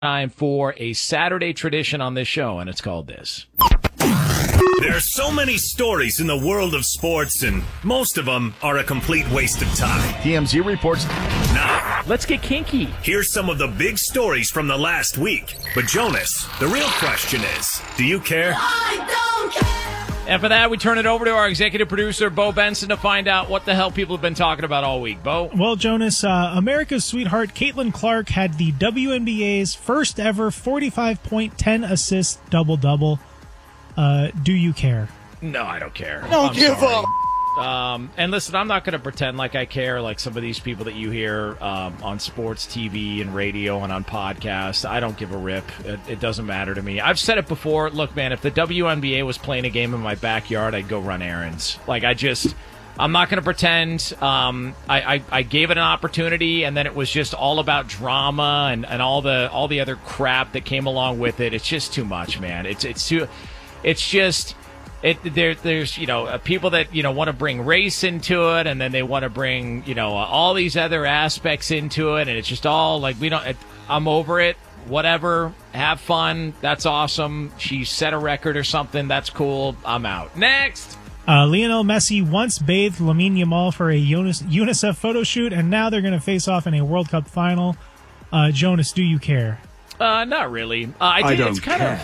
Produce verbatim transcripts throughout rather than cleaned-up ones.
Time for a Saturday tradition on this show, and it's called this. There are so many stories in the world of sports, and most of them are a complete waste of time. T M Z reports. Now, let's get kinky. Here's some of the big stories from the last week. But Jonas, the real question is, do you care? I don't care! And for that, we turn it over to our executive producer, Bo Benson, to find out what the hell people have been talking about all week. Bo? Well, Jonas, uh, America's sweetheart, Caitlin Clark, had the W N B A's first ever forty-five point, ten assist double-double. Uh, do you care? No, I don't care. Don't I'm give sorry. up. Um, and listen, I'm not going to pretend like I care like some of these people that you hear um, on sports T V and radio and on podcasts. I don't give a rip. It, it doesn't matter to me. I've said it before. Look, man, if the W N B A was playing a game in my backyard, I'd go run errands. Like, I just... I'm not going to pretend. Um, I, I, I gave it an opportunity, and then it was just all about drama and, and all the all the other crap that came along with it. It's just too much, man. It's it's too... It's just... It there there's you know uh, people that you know want to bring race into it, and then they want to bring you know uh, all these other aspects into it, and it's just all like we don't. It, I'm over it. Whatever. Have fun. That's awesome. She set a record or something. That's cool. I'm out. Next. Uh, Lionel Messi once bathed Lamine Yamal for a UNICEF photo shoot, and now they're going to face off in a World Cup final. Uh, Jonas, do you care? Uh, not really. Uh, I, I think don't it's kind care. of.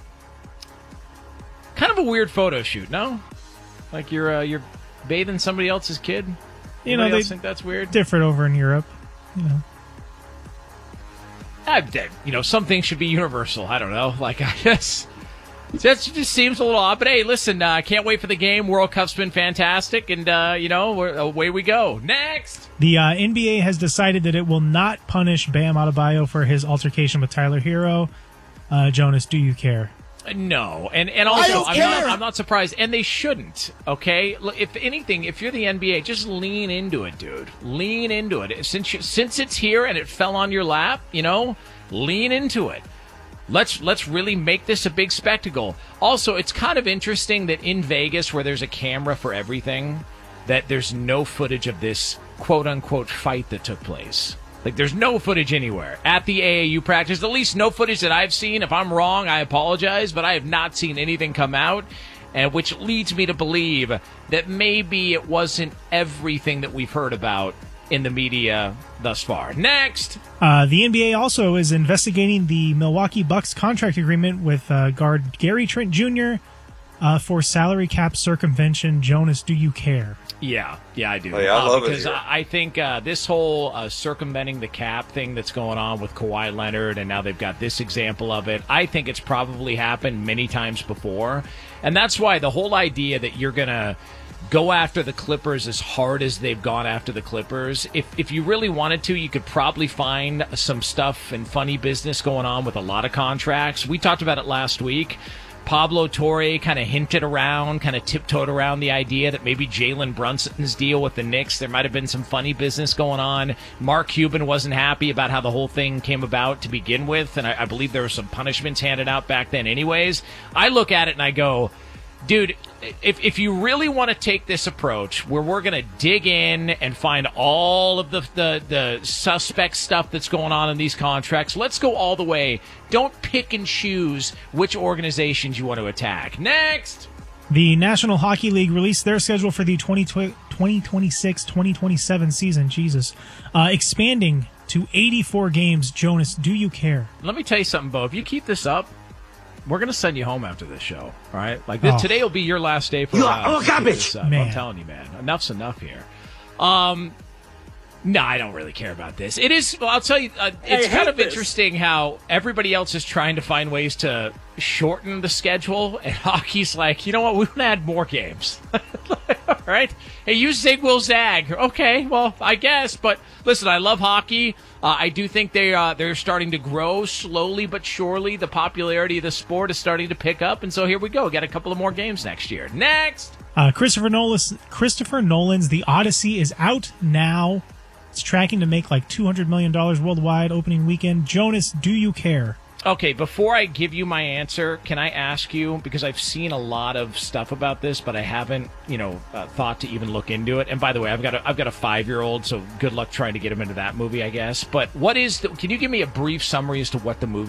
Kind of a weird photo shoot, no? Like you're uh, you're bathing somebody else's kid. You know, Anybody they else think that's weird. Different over in Europe. You know, I, you know, some things should be universal. I don't know. Like I guess that just seems a little odd. But hey, listen, I uh, can't wait for the game. World Cup's been fantastic, and uh, you know, we're, away we go. Next, the uh, N B A has decided that it will not punish Bam Adebayo for his altercation with Tyler Hero. Uh, Jonas, do you care? No, and and also don't I'm care. not I'm not surprised, and they shouldn't. Okay, Look, if anything, if you're the N B A, just lean into it, dude. Lean into it. Since you, since it's here and it fell on your lap, you know, lean into it. Let's let's really make this a big spectacle. Also, it's kind of interesting that in Vegas, where there's a camera for everything, that there's no footage of this quote unquote fight that took place. Like, there's no footage anywhere. At the A A U practice, at least no footage that I've seen. If I'm wrong, I apologize, but I have not seen anything come out, and which leads me to believe that maybe it wasn't everything that we've heard about in the media thus far. Next! Uh, the N B A also is investigating the Milwaukee Bucks contract agreement with uh, guard Gary Trent Junior uh, for salary cap circumvention. Jonas, do you care? Yeah, yeah, I do. Oh, yeah, I uh, love it because here. I I think uh, this whole uh, circumventing the cap thing that's going on with Kawhi Leonard, and now they've got this example of it. I think it's probably happened many times before, and that's why the whole idea that you're gonna go after the Clippers as hard as they've gone after the Clippers. If if you really wanted to, you could probably find some stuff and funny business going on with a lot of contracts. We talked about it last week. Pablo Torre kind of hinted around, kind of tiptoed around the idea that maybe Jalen Brunson's deal with the Knicks, there might have been some funny business going on. Mark Cuban wasn't happy about how the whole thing came about to begin with, and I, I believe there were some punishments handed out back then anyways. I look at it and I go, dude, if if you really want to take this approach where we're going to dig in and find all of the, the, the suspect stuff that's going on in these contracts, let's go all the way. Don't pick and choose which organizations you want to attack. Next! The National Hockey League released their schedule for the twenty twenty-six twenty twenty-seven season, Jesus, uh, expanding to eighty-four games. Jonas, do you care? Let me tell you something, Bo. If you keep this up, we're going to send you home after this show, all right? Like, this, Oh. Today will be your last day for a You while. are- oh, garbage! I'm Man. telling you, man. Enough's enough here. Um, no, I don't really care about this. It is, well, I'll tell you, uh, it's I kind hate of this. interesting how everybody else is trying to find ways to shorten the schedule, and hockey's like, you know what, we want to add more games. All right? Hey, you zig, will zag. Okay, well, I guess, but listen, I love hockey. Uh, I do think they, uh, they're starting to grow slowly but surely. The popularity of the sport is starting to pick up, and so here we go. Got a couple of more games next year. Next! Uh, Christopher Nolan's, Christopher Nolan's The Odyssey is out now. It's tracking to make like two hundred million dollars worldwide opening weekend. Jonas, do you care? Okay, before I give you my answer, can I ask you, because I've seen a lot of stuff about this, but I haven't, you know, uh, thought to even look into it. And by the way, I've got a, I've got a five-year-old, so good luck trying to get him into that movie, I guess. But what is the, can you give me a brief summary as to what the movie